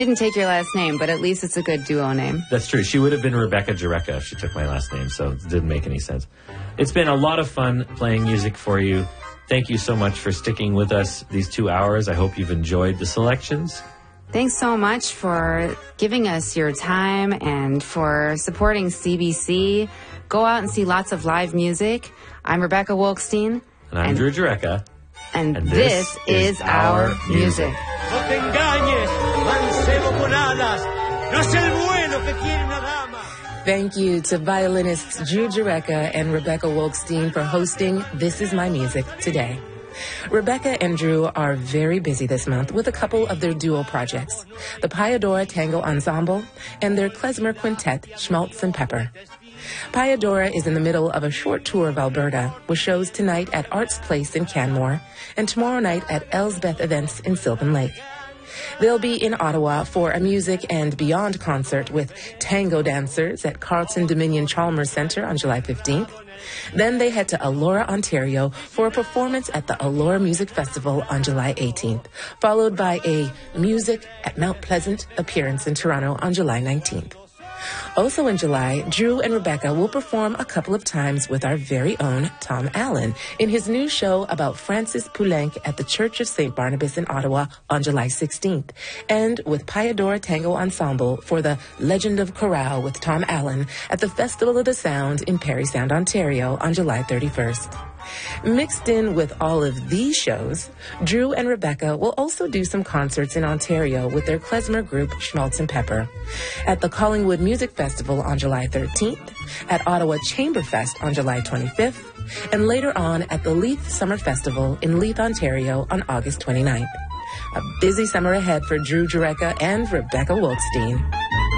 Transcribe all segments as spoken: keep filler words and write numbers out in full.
didn't take your last name, but at least it's a good duo name. That's true. She would have been Rebecca Jureka if she took my last name, so it didn't make any sense. It's been a lot of fun playing music for you. Thank you so much for sticking with us these two hours. I hope you've enjoyed the selections. Thanks so much for giving us your time and for supporting C B C. Go out and see lots of live music. I'm Rebecca Wolkstein. And I'm and, Drew Jureka. And, and this, this is our music. music. No te engañes, mancebo con alas. No es el vuelo que quiere una dama. Thank you to violinists Drew Jureka and Rebecca Wolkstein for hosting This Is My Music today. Rebecca and Drew are very busy this month with a couple of their duo projects, the Payadora Tango Ensemble and their klezmer quintet, Schmaltz and Pepper. Payadora is in the middle of a short tour of Alberta with shows tonight at Arts Place in Canmore and tomorrow night at Elsbeth Events in Sylvan Lake. They'll be in Ottawa for a Music and Beyond concert with tango dancers at Carleton Dominion Chalmers Centre on July fifteenth. Then they head to Elora, Ontario for a performance at the Elora Music Festival on July eighteenth, followed by a Music at Mount Pleasant appearance in Toronto on July nineteenth. Also in July, Drew and Rebecca will perform a couple of times with our very own Tom Allen in his new show about Francis Poulenc at the Church of Saint Barnabas in Ottawa on July sixteenth, and with Payadora Tango Ensemble for the Legend of Chorale with Tom Allen at the Festival of the Sound in Parry Sound, Ontario on July thirty-first. Mixed in with all of these shows, Drew and Rebecca will also do some concerts in Ontario with their klezmer group Schmaltz and Pepper, at the Collingwood Music Festival on July thirteenth, at Ottawa Chamberfest on July twenty-fifth, and later on at the Leith Summer Festival in Leith, Ontario on August twenty-ninth. A busy summer ahead for Drew Jureka and Rebecca Wolkstein.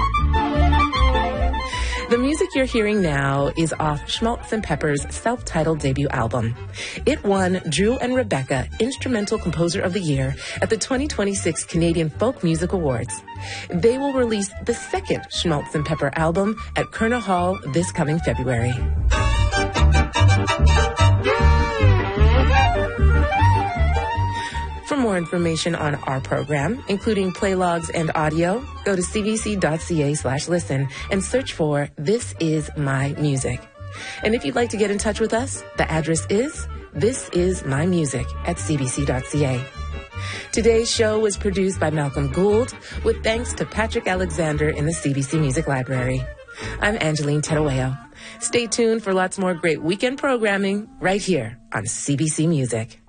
The music you're hearing now is off Schmaltz and Pepper's self-titled debut album. It won Drew and Rebecca Instrumental Composer of the Year at the twenty twenty-six Canadian Folk Music Awards. They will release the second Schmaltz and Pepper album at Kerner Hall this coming February. For more information on our program, including play logs and audio, go to cbc.ca slash listen and search for This Is My Music. And if you'd like to get in touch with us, the address is This Is My Music at cbc.ca. Today's show was produced by Malcolm Gould, with thanks to Patrick Alexander in the C B C Music Library. I'm Angeline Terueo. Stay tuned for lots more great weekend programming right here on C B C Music.